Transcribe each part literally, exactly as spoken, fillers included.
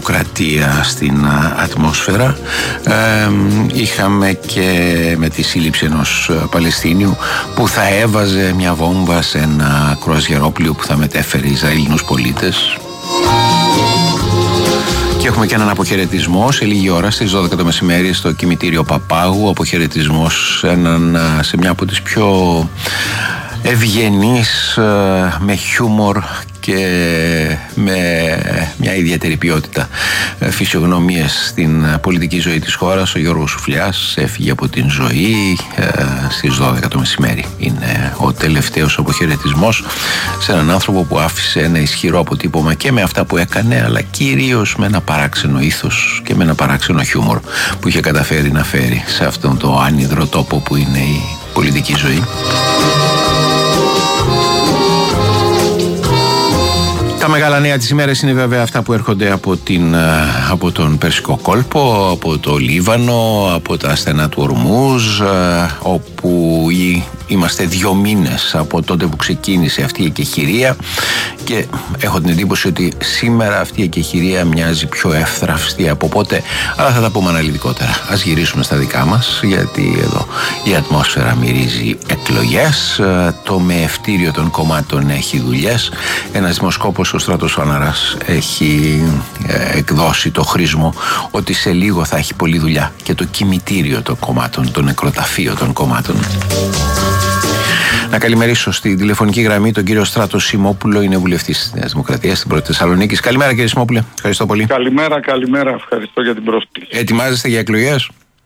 τρομοκρατία στην ατμόσφαιρα. Ε, είχαμε και με τη σύλληψη ενός Παλαιστίνιου που θα έβαζε μια βόμβα σε ένα κρουαζιερόπλοιο που θα μετέφερε Ισραηλινούς πολίτες. Και έχουμε και έναν αποχαιρετισμό σε λίγη ώρα στις δώδεκα το μεσημέρι στο κημητήριο Παπάγου. Αποχαιρετισμός έναν, σε μια από τις πιο ευγενείς, με χιούμορ και με μια ιδιαίτερη ποιότητα φυσιογνωμίες στην πολιτική ζωή της χώρας. Ο Γιώργος Σουφλιάς έφυγε από την ζωή στις δώδεκα το μεσημέρι. Είναι ο τελευταίος αποχαιρετισμός σε έναν άνθρωπο που άφησε ένα ισχυρό αποτύπωμα και με αυτά που έκανε, αλλά κυρίως με ένα παράξενο ήθος και με ένα παράξενο χιούμορ που είχε καταφέρει να φέρει σε αυτόν το άνυδρο τόπο που είναι η πολιτική ζωή. Τα μεγάλα νέα της ημέρας είναι βέβαια αυτά που έρχονται από, την, από τον Περσικό κόλπο, από το Λίβανο, από τα στενά του Ορμούζ, όπου είμαστε δύο μήνες από τότε που ξεκίνησε αυτή η εκεχηρία και έχω την εντύπωση ότι σήμερα αυτή η εκεχηρία μοιάζει πιο εύθραυστη από πότε, αλλά θα τα πούμε αναλυτικότερα. Ας γυρίσουμε στα δικά μας, γιατί εδώ η ατμόσφαιρα μυρίζει εκλογές, το μεευτήριο των κομμάτων έχει δουλειές. Ένας δημοσκόπος, ο Στράτος Φαναράς, έχει ε, εκδώσει το χρήσμο ότι σε λίγο θα έχει πολλή δουλειά και το κημητήριο των κομμάτων, το νεκροταφείο των κομμάτων. Να καλημερίσω στη τηλεφωνική γραμμή τον κύριο Στράτο Σιμόπουλο, είναι βουλευτής της Νέας Δημοκρατίας στην Πρώτη Θεσσαλονίκη. Καλημέρα κύριε Σιμόπουλε, ευχαριστώ πολύ. Καλημέρα, καλημέρα, ευχαριστώ για την πρόσκληση. Ετοιμάζεστε για εκλογές?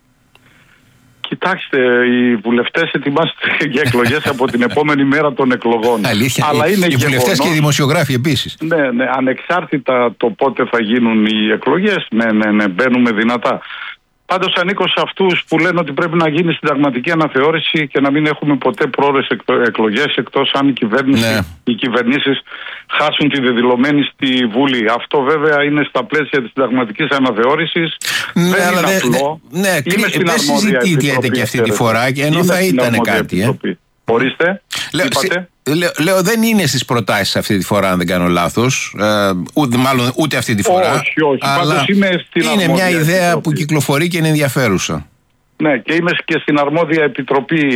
Κοιτάξτε, οι βουλευτές ετοιμάζονται για εκλογές από την επόμενη μέρα των εκλογών. Αλήθεια, αλλά οι, είναι οι βουλευτές γεγονός, και οι δημοσιογράφοι επίσης. Ναι, ναι, ανεξάρτητα το πότε θα γίνουν οι εκλογές, ναι, ναι, ναι, μπαίνουμε δυνατά. Πάντως ανήκω σε αυτούς που λένε ότι πρέπει να γίνει συνταγματική αναθεώρηση και να μην έχουμε ποτέ πρόορες εκλογές, εκτός αν η κυβέρνηση, ναι. οι κυβερνήσεις χάσουν τη δεδηλωμένη στη Βουλή. Αυτό βέβαια είναι στα πλαίσια της συνταγματικής αναθεώρησης. Ναι, δεν αλλά είναι δε, απλό. Ναι, ναι, δεν συζητείται και αυτή τη φορά, ενώ θα ήταν κάτι. Ε. Ορίστε, λέω, σε, λέω, λέω δεν είναι στις προτάσεις αυτή τη φορά, αν δεν κάνω λάθος, ε, ούτε, μάλλον ούτε αυτή τη φορά. Όχι, όχι, αλλά είναι, είναι μια ιδέα επιτροπή που κυκλοφορεί και είναι ενδιαφέρουσα. Ναι, και είμαι και στην αρμόδια επιτροπή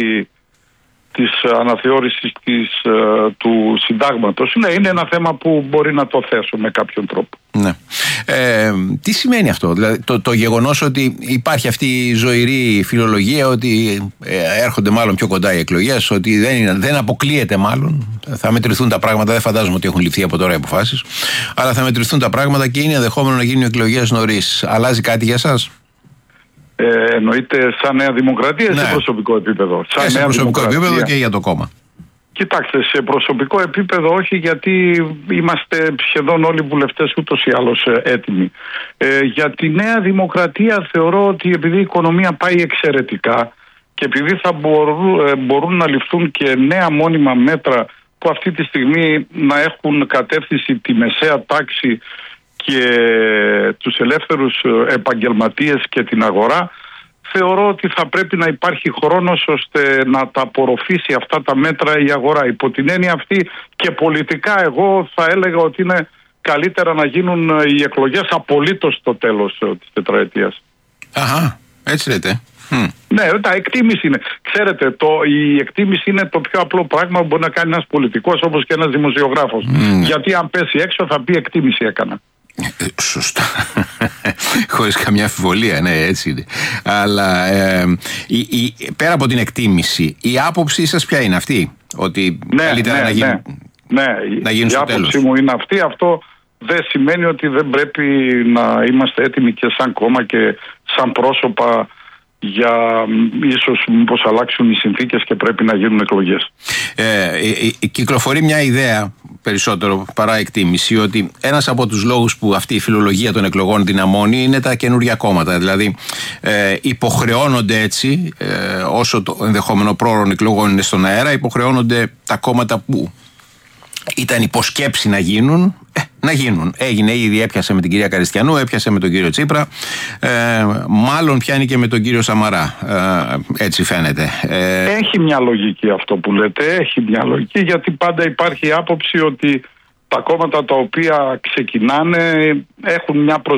της αναθεώρησης της, του συντάγματος. Ναι, είναι ένα θέμα που μπορεί να το θέσω με κάποιον τρόπο. Ναι. Ε, τι σημαίνει αυτό, δηλαδή το, το γεγονός ότι υπάρχει αυτή η ζωηρή φιλολογία ότι ε, έρχονται μάλλον πιο κοντά οι εκλογές, ότι δεν, είναι, δεν αποκλείεται μάλλον, θα μετρηθούν τα πράγματα, δεν φαντάζομαι ότι έχουν ληφθεί από τώρα οι αποφάσεις, αλλά θα μετρηθούν τα πράγματα και είναι ενδεχόμενο να γίνουν εκλογές νωρίς. Αλλάζει κάτι για εσάς? Ε, εννοείται σαν Νέα Δημοκρατία, ναι. Σε προσωπικό επίπεδο? Σαν σε Νέα προσωπικό επίπεδο και για το κόμμα. Κοιτάξτε, σε προσωπικό επίπεδο όχι, γιατί είμαστε σχεδόν όλοι οι βουλευτές ούτως ή άλλως έτοιμοι. Ε, για τη Νέα Δημοκρατία θεωρώ ότι επειδή η οικονομία πάει εξαιρετικά και επειδή θα μπορούν, μπορούν να ληφθούν και νέα μόνιμα μέτρα που αυτή τη στιγμή να έχουν κατεύθυνση τη μεσαία τάξη και τους ελεύθερους επαγγελματίες και την αγορά, θεωρώ ότι θα πρέπει να υπάρχει χρόνος ώστε να τα απορροφήσει αυτά τα μέτρα η αγορά. Υπό την έννοια αυτή και πολιτικά εγώ θα έλεγα ότι είναι καλύτερα να γίνουν οι εκλογές απολύτως στο τέλος της τετραετίας. Αχα, έτσι λέτε. Ναι, τα εκτίμηση είναι. Ξέρετε, το, η εκτίμηση είναι το πιο απλό πράγμα που μπορεί να κάνει ένας πολιτικός όπως και ένας δημοσιογράφος. Mm. Γιατί αν πέσει έξω θα πει εκτίμηση έκανα. Ε, σωστά. Χωρίς καμιά αμφιβολία, ναι, έτσι είναι. Αλλά ε, η, η, πέρα από την εκτίμηση, η άποψή σας ποια είναι αυτή? Ότι ναι, καλύτερα ναι, να γίνουν, ναι, να γίνουν η στο άποψή τέλος. μου είναι αυτή. Αυτό δεν σημαίνει ότι δεν πρέπει να είμαστε έτοιμοι και σαν κόμμα και σαν πρόσωπα για ίσως μήπως αλλάξουν οι συνθήκες και πρέπει να γίνουν εκλογές. Ε, ε, κυκλοφορεί μια ιδέα περισσότερο παρά εκτίμηση ότι ένας από τους λόγους που αυτή η φιλολογία των εκλογών δυναμώνει είναι τα καινούργια κόμματα. Δηλαδή ε, υποχρεώνονται έτσι, ε, όσο το ενδεχόμενο πρόωρων εκλογών είναι στον αέρα, υποχρεώνονται τα κόμματα που ήταν υποσκέψη να γίνουν, ε, να γίνουν. Έγινε ήδη, έπιασε με την κυρία Καριστιανού, έπιασε με τον κύριο Τσίπρα, ε, μάλλον πιάνει και με τον κύριο Σαμαρά, ε, έτσι φαίνεται. Ε, έχει μια λογική αυτό που λέτε, έχει μια λογική, γιατί πάντα υπάρχει άποψη ότι τα κόμματα τα οποία ξεκινάνε έχουν μια προσδοκία